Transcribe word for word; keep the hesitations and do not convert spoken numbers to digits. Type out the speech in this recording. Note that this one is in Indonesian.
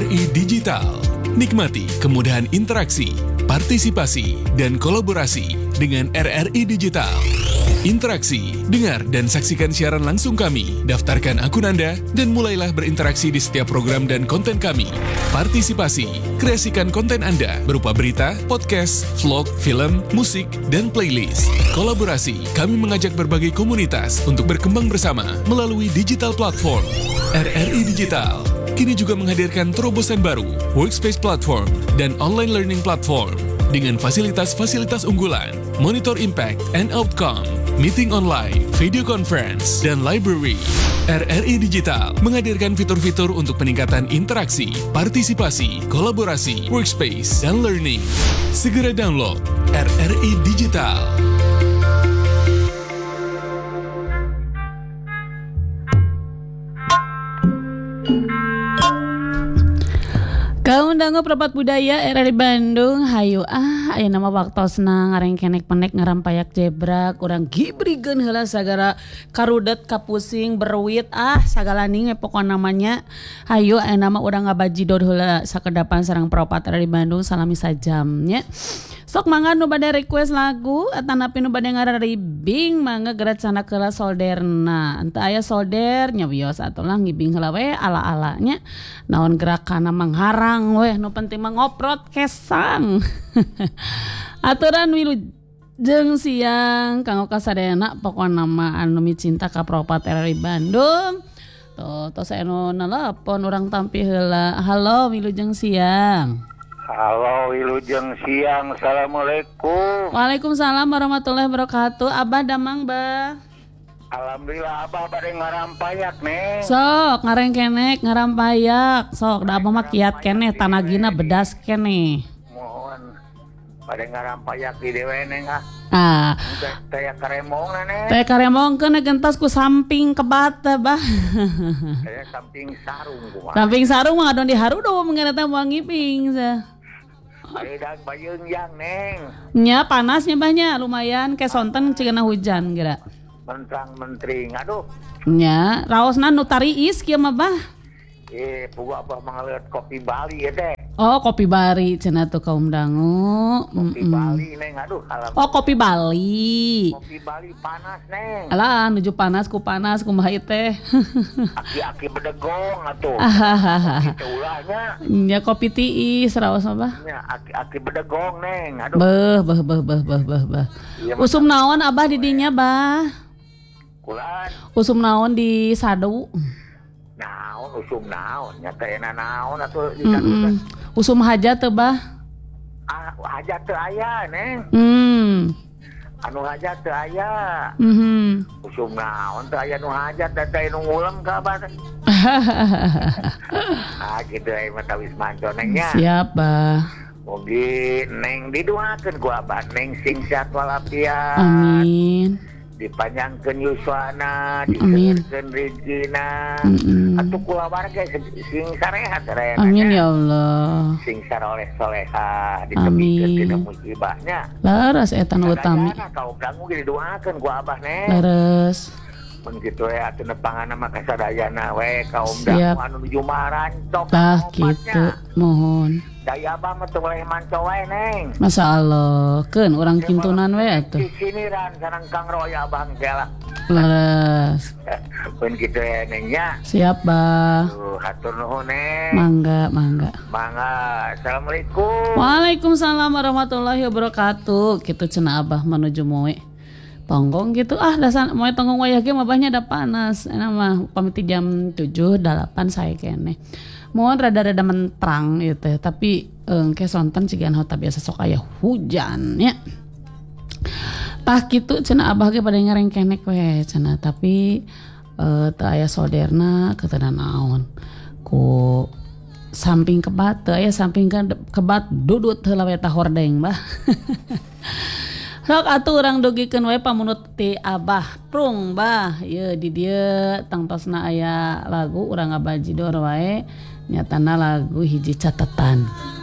R I Digital. Nikmati kemudahan interaksi, partisipasi, dan kolaborasi dengan R R I Digital. Interaksi, dengar dan saksikan siaran langsung kami, daftarkan akun Anda, dan mulailah berinteraksi di setiap program dan konten kami. Partisipasi, kreasikan konten Anda berupa berita, podcast, vlog, film, musik, dan playlist. Kolaborasi, kami mengajak berbagai komunitas untuk berkembang bersama melalui digital platform. R R I Digital kini juga menghadirkan terobosan baru, workspace platform, dan online learning platform dengan fasilitas-fasilitas unggulan, monitor impact and outcome, meeting online, video conference, dan library. R R I Digital menghadirkan fitur-fitur untuk peningkatan interaksi, partisipasi, kolaborasi, workspace, dan learning. Segera download R R I Digital. Kaundang Perempat Budaya R R I Bandung, hayu ah aya nama waktosna ngareng kenek penek ngarampayak jebrak urang gibrikeun heula sagara karudet kapusing berwit ah sagala ning pokona namanya hayu aya nama urang ngabajidor heula sakedapan sareng Perempat R R I Bandung salami sajam nya. Sok mangga nu bade request lagu atanapi nu bade ngararibing mangga gerat sana keula solderna. Henteu aya solder nya wios atulah ngibing heula we ala-ala nya. Naon gerakanna mangharang weh nu penting mah ngoprot kesang. Aturan wilu jeung siang kanggo kasadayana pokona mah anu micinta ka Perempat R R I Bandung. Tuh tos anu nelepon urang tampi heula. Halo wilujeng siang. Halo wilujeng siang. Assalamualaikum. Waalaikumsalam warahmatullahi wabarakatuh. Abah damang bah. Alhamdulillah abah bade ngarampayak nih. Sok ngareng kenek ngarampayak. Sok da abah mah kiat keneh tanagina bedas keneh. Mohon bade ngarampayak di dewe neng ah. Ah. Teh karemong neng. Teh karemong keun gentos ku samping kebat teh bah. Teh samping sarung kumaha. Samping sarung mah adon diharu do mangga teh moal ngiping sa. Baeudang bayeung yang neng. Nya panasnya banyak lumayan ke sonten cigana hujan geura. Mentang mentring aduh. Nya raosna nu tariis kieu mah bah. Eh puguh abah mangaleut kopi Bali ya teh. Oh kopi Bali cenah tuh kaum dangu. Kopi Mm-mm. Bali neng aduh alhamdulillah. Oh kopi Bali. Kopi Bali panas neng. Alah nuju panas ku panas kumaha ieu teh. Aki-aki bedegong atuh. Ahahaha. Kitu ulahnya. Nya kopi tiis raos mah bah. Ya, aki-aki bedegong neng. Aduh. Beuh beuh beuh beuh beuh beuh beuh. Iya, Usum naon abah di dinya bah? Kulan. Usum naon di Sadu? Naon usum naon nya teh naon atuh di Mm-mm. Usum hajat teu bah? ah hajat teu aya neng. Hmm. Anu hajat teu aya. Mhm. Usum naon teu aya nu hajat da teh nu ngulem ka abah teh. Ah kitu aya mah tawis manco neng nya. Siap bah. Mugi neng didoakeun ku abah neng sing sehat walafiat. Amin. Dipanjangkeun yuswana, Amin. diseurkeun rezina. Mm-mm. Atuh kulawarga sing sarehat raya. Amin ya Allah. Sing saroleh soleha Amin. ditebikeun tina musibahnya. Laras eta nu utami. Kadang-kadang kaum dangu didoakeun ku abah neng. Laras. Mun kitu we atuh nepanganna mah kasadayana we kaum Siap. dangu anu nuju marancok Tah obatnya. kitu mohon. Daya abah mah teu boleh manco wae neng. Masya Allah, keun orang kintunan we atuh. Di sini ran sareng Kang Roya abah engkelah. Laras. Pun kitu ya neng nya. Siap bah. Tuh hatur nuhun neng. Mangga, mangga. Mangga. Assalamualaikum. Waalaikumsalam warahmatullahi wabarakatuh. Kitu cenah abah menuju moe. Tonggong gitu ah dasar moe tonggong wayah ge mah abahnya da panas. Enak mah pamiti jam tujuh delapan saya kene. Mohon rada-rada mentrang gitu ya, tapi engke sonten cigan hota biasa sok aya hujan ya. Tah kitu cenah abah ge pada ngareng kenek we cenah, tapi eh teu aya solderna keuteunan naon. Ku samping kebat teu aya samping kebat dudut heula we tah hordeng bah. Sok atuh urang dugikeun we pamunut ti abah prung bah. Ieu di dieu tangtosna aya lagu urang ngabajidor wae. Nyatana lagu hiji catatan.